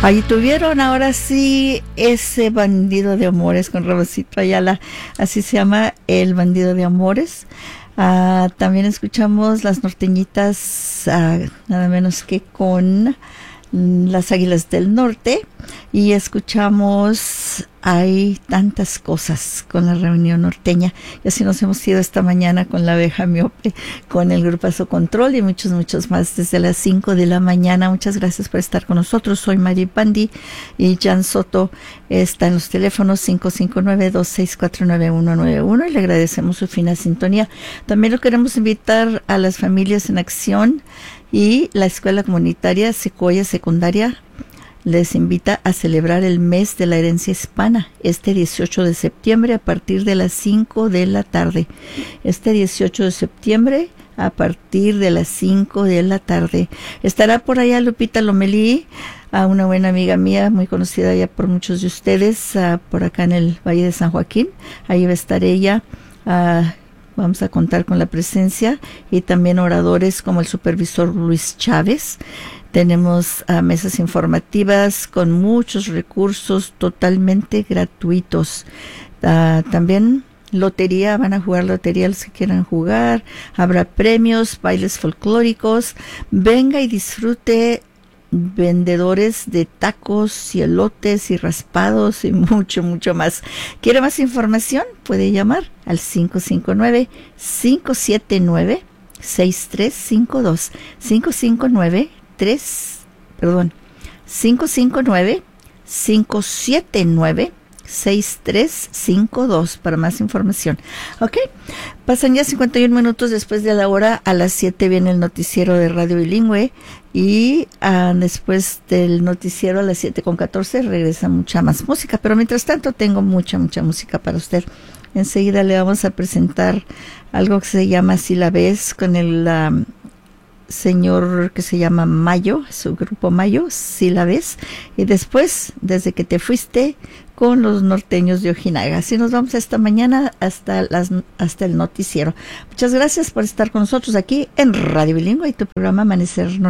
Ahí tuvieron ahora sí ese bandido de amores con Rosito Ayala, así se llama, El bandido de amores. También escuchamos Las Norteñitas, nada menos que con Las Águilas del Norte, y escuchamos Hay tantas cosas con la Reunión Norteña, y así nos hemos ido esta mañana con La Abeja Miope, con el Grupazo Control y muchos más desde las 5 de la mañana. Muchas gracias por estar con nosotros. Soy Mari Pandi y Jan Soto está en los teléfonos 559-264-9191 y le agradecemos su fina sintonía. También lo queremos invitar a las Familias en Acción y la Escuela Comunitaria Secoya Secundaria les invita a celebrar el mes de la herencia hispana este 18 de septiembre a partir de las 5 de la tarde. Este 18 de septiembre a partir de las 5 de la tarde. Estará por allá Lupita Lomelí, una buena amiga mía, muy conocida ya por muchos de ustedes, por acá en el Valle de San Joaquín. Ahí va a estar ella. Vamos a contar con la presencia y también oradores como el supervisor Luis Chávez. Tenemos mesas informativas con muchos recursos totalmente gratuitos. También lotería, van a jugar lotería los que quieran jugar. Habrá premios, bailes folclóricos. Venga y disfrute. Vendedores de tacos y elotes y raspados y mucho más. ¿Quiere más información? Puede llamar al 559-579-6352. 559-579-6352 para más información. Ok, pasan ya 51 minutos después de la hora. A las 7 viene el noticiero de Radio Bilingüe y después del noticiero a las 7:14 regresa mucha más música, pero mientras tanto tengo mucha música para usted. Enseguida le vamos a presentar algo que se llama Si la ves, con el señor que se llama Mayo, su grupo Mayo, Si la ves, y después Desde que te fuiste con los norteños de Ojinaga. Así nos vamos esta mañana hasta el noticiero. Muchas gracias por estar con nosotros aquí en Radio Bilingüe y tu programa Amanecer Norteño.